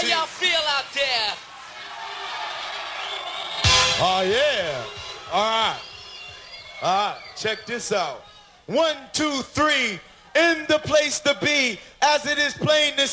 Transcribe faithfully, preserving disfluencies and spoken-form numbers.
How y'all feel out there? Oh, yeah. All right. All right. Check this out. One, two, three. In the place to be, as it is plain to